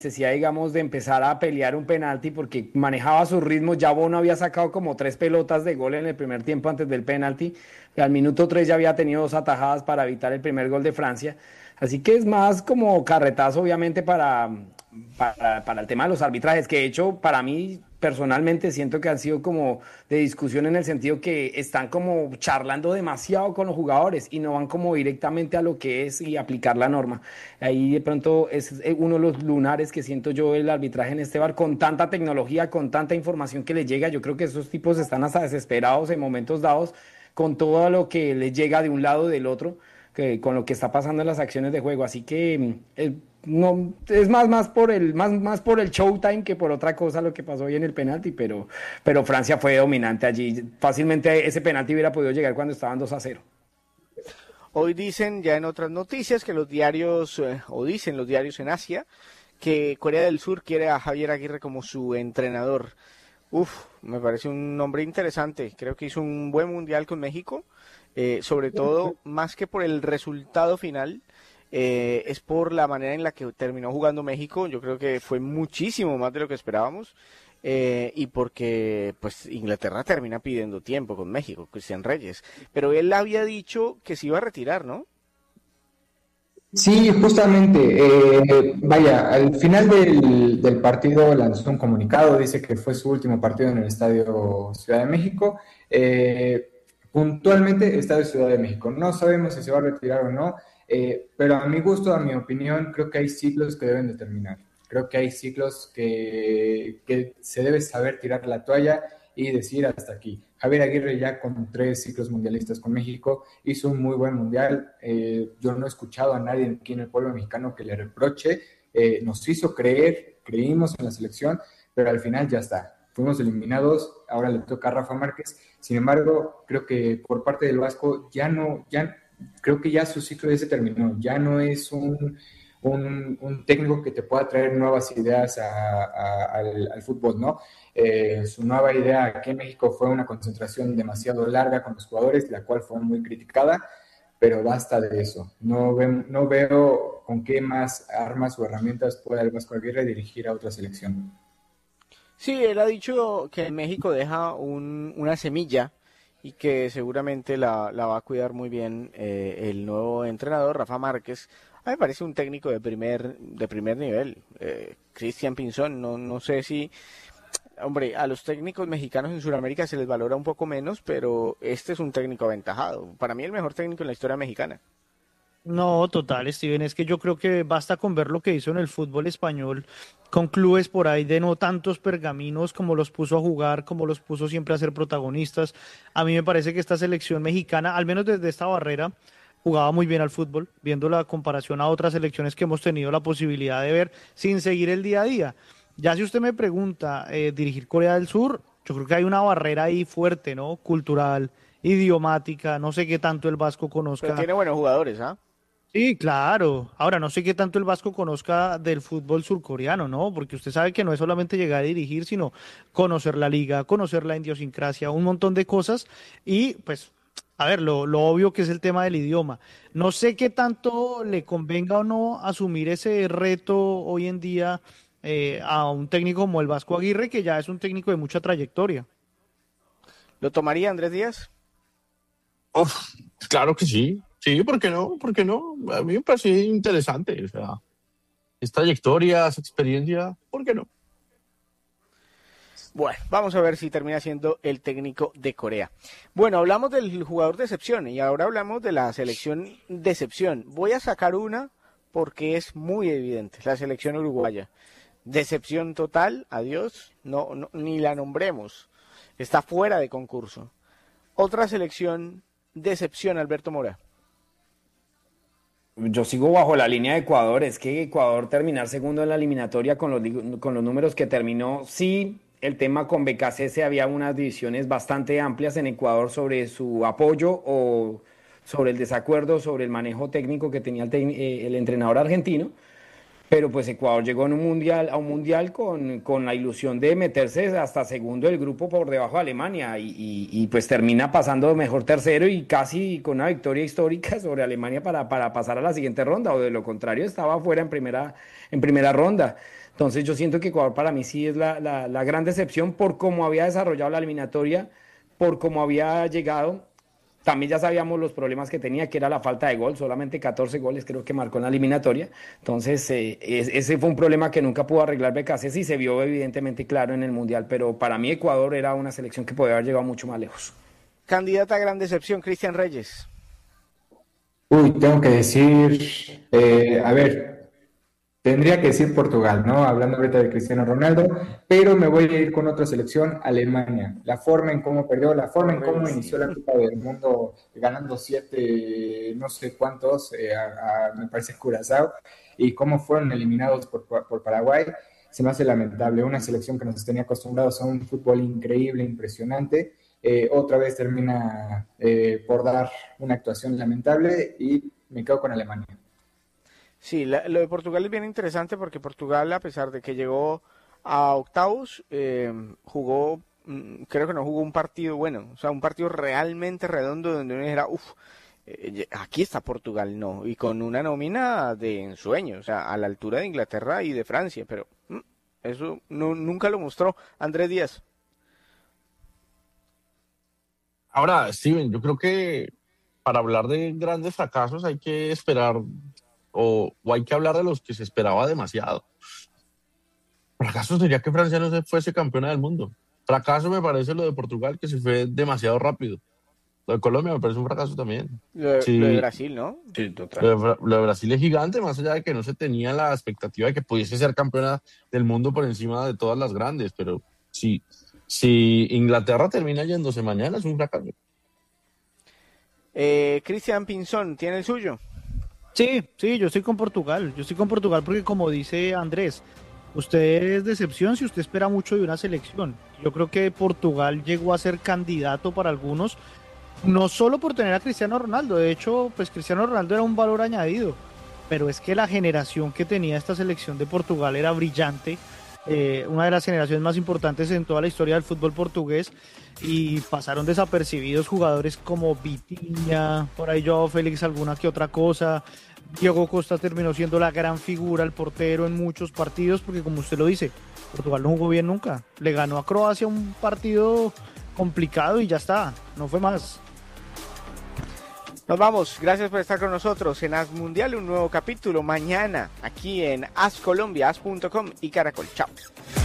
necesidad, digamos, de empezar a pelear un penalti porque manejaba su ritmo. Ya Bono había sacado como tres pelotas de gol en el primer tiempo antes del penalti. Al minuto 3 ya había tenido dos atajadas para evitar el primer gol de Francia. Así que es más como carretazo, obviamente, para el tema de los arbitrajes, que de hecho, para mí, personalmente, siento que han sido como de discusión en el sentido que están como charlando demasiado con los jugadores y no van como directamente a lo que es y aplicar la norma. Ahí de pronto es uno de los lunares que siento yo el arbitraje en este bar, con tanta tecnología, con tanta información que les llega. Yo creo que esos tipos están hasta desesperados en momentos dados con todo lo que les llega de un lado o del otro, con lo que está pasando en las acciones de juego. Así que no es más por más por el showtime que por otra cosa lo que pasó hoy en el penalti, pero Francia fue dominante allí. Fácilmente ese penalti hubiera podido llegar cuando estaban 2-0. Hoy dicen ya en otras noticias que los diarios, o dicen los diarios en Asia, que Corea del Sur quiere a Javier Aguirre como su entrenador. Me parece un nombre interesante. Creo que hizo un buen mundial con México, sobre todo, más que por el resultado final, es por la manera en la que terminó jugando México. Yo creo que fue muchísimo más de lo que esperábamos, y porque pues Inglaterra termina pidiendo tiempo con México, Cristian Reyes. Pero él había dicho que se iba a retirar, ¿no? Sí, justamente, vaya, al final del partido lanzó un comunicado, dice que fue su último partido en el Estadio Ciudad de México, puntualmente Estadio Ciudad de México. No sabemos si se va a retirar o no, pero a mi gusto, a mi opinión, creo que hay ciclos que deben de terminar. Creo que hay ciclos que se debe saber tirar la toalla y decir hasta aquí. Javier Aguirre ya con 3 ciclos mundialistas con México hizo un muy buen mundial. Yo no he escuchado a nadie aquí en el pueblo mexicano que le reproche. Nos hizo creer, creímos en la selección, pero al final ya está. Fuimos eliminados, ahora le toca a Rafa Márquez. Sin embargo, creo que por parte del Vasco creo que ya su ciclo ya se terminó. Ya no es un técnico que te pueda traer nuevas ideas al fútbol, ¿no? Su nueva idea aquí en México fue una concentración demasiado larga con los jugadores, la cual fue muy criticada, pero basta de eso. No veo con qué más armas o herramientas pueda el Vasco Aguirre dirigir a otra selección. Sí, él ha dicho que en México deja una semilla y que seguramente la va a cuidar muy bien, el nuevo entrenador, Rafa Márquez. A mí me parece un técnico de primer nivel. Cristian Pinzón, no sé si... Hombre, a los técnicos mexicanos en Sudamérica se les valora un poco menos, pero este es un técnico aventajado. Para mí el mejor técnico en la historia mexicana. No, total, Steven, es que yo creo que basta con ver lo que hizo en el fútbol español, con clubes por ahí de no tantos pergaminos, como los puso a jugar, como los puso siempre a ser protagonistas. A mí me parece que esta selección mexicana, al menos desde esta barrera, jugaba muy bien al fútbol, viendo la comparación a otras selecciones que hemos tenido la posibilidad de ver sin seguir el día a día. Ya si usted me pregunta, dirigir Corea del Sur, yo creo que hay una barrera ahí fuerte, ¿no? Cultural, idiomática, no sé qué tanto el Vasco Pero conozca. tiene buenos jugadores, ¿ah? Sí, claro. Ahora, no sé qué tanto el Vasco conozca del fútbol surcoreano, ¿no? Porque usted sabe que no es solamente llegar a dirigir, sino conocer la liga, conocer la idiosincrasia, un montón de cosas. Y pues, a ver, lo obvio que es el tema del idioma. No sé qué tanto le convenga o no asumir ese reto hoy en día, a un técnico como el Vasco Aguirre, que ya es un técnico de mucha trayectoria. ¿Lo tomaría Andrés Díaz? Uf, claro que sí. Sí, ¿por qué no? ¿Por qué no? A mí me parece interesante. O sea, es trayectoria, es experiencia, ¿por qué no? Bueno, vamos a ver si termina siendo el técnico de Corea. Bueno, hablamos del jugador de excepción y ahora hablamos de la selección de excepción. Voy a sacar una porque es muy evidente, la selección uruguaya. Decepción total, adiós, no, ni la nombremos. Está fuera de concurso. Otra selección de excepción, Alberto Mora. Yo sigo bajo la línea de Ecuador. Es que Ecuador terminar segundo en la eliminatoria con los números que terminó, sí, el tema con BKC, había unas divisiones bastante amplias en Ecuador sobre su apoyo o sobre el desacuerdo, sobre el manejo técnico que tenía el entrenador argentino. Pero pues Ecuador llegó en a un mundial con la ilusión de meterse hasta segundo del grupo por debajo de Alemania y pues termina pasando mejor tercero y casi con una victoria histórica sobre Alemania para pasar a la siguiente ronda, o de lo contrario estaba fuera en primera ronda. Entonces yo siento que Ecuador para mí sí es la gran decepción por cómo había desarrollado la eliminatoria, por cómo había llegado. También ya sabíamos los problemas que tenía, que era la falta de gol, solamente 14 goles creo que marcó en la eliminatoria. Entonces, ese fue un problema que nunca pudo arreglar Becasés y se vio evidentemente claro en el Mundial, pero para mí Ecuador era una selección que podía haber llegado mucho más lejos. Candidata a gran decepción, Cristian Reyes. Uy, tengo que decir, a ver, tendría que decir Portugal, ¿no? Hablando ahorita de Cristiano Ronaldo, pero me voy a ir con otra selección, Alemania. La forma en cómo perdió, la forma en cómo inició la Copa del Mundo ganando 7, no sé cuántos, me parece Curazao, y cómo fueron eliminados por Paraguay, se me hace lamentable. Una selección que nos tenía acostumbrados a un fútbol increíble, impresionante, otra vez termina por dar una actuación lamentable y me quedo con Alemania. Sí, lo de Portugal es bien interesante porque Portugal, a pesar de que llegó a octavos, jugó, creo que no jugó un partido bueno, o sea, un partido realmente redondo donde uno dijera, aquí está Portugal, no, y con una nómina de ensueño, o sea, a la altura de Inglaterra y de Francia, pero eso nunca lo mostró Andrés Díaz. Ahora, Steven, yo creo que para hablar de grandes fracasos hay que esperar o hay que hablar de los que se esperaba demasiado. Fracaso sería que Francia no se fuese campeona del mundo. Fracaso me parece lo de Portugal, que se fue demasiado rápido. Lo de Colombia me parece un fracaso también. Sí, Lo de Brasil, ¿no? Sí, total. lo de Brasil es gigante, más allá de que no se tenía la expectativa de que pudiese ser campeona del mundo por encima de todas las grandes, pero si Inglaterra termina yéndose mañana es un fracaso. Cristian Pinzón, ¿tiene el suyo? Sí, yo estoy con Portugal. Yo estoy con Portugal porque, como dice Andrés, usted es decepción si usted espera mucho de una selección. Yo creo que Portugal llegó a ser candidato para algunos, no solo por tener a Cristiano Ronaldo. De hecho, pues Cristiano Ronaldo era un valor añadido, pero es que la generación que tenía esta selección de Portugal era brillante. Una de las generaciones más importantes en toda la historia del fútbol portugués, y pasaron desapercibidos jugadores como Vitinha, por ahí Joao Félix, alguna que otra cosa. Diego Costa terminó siendo la gran figura, el portero en muchos partidos, porque como usted lo dice, Portugal no jugó bien nunca. Le ganó a Croacia un partido complicado y ya está, no fue más. Nos vamos, gracias por estar con nosotros en AS Mundial, un nuevo capítulo mañana aquí en AS Colombia, as.com y Caracol. Chao.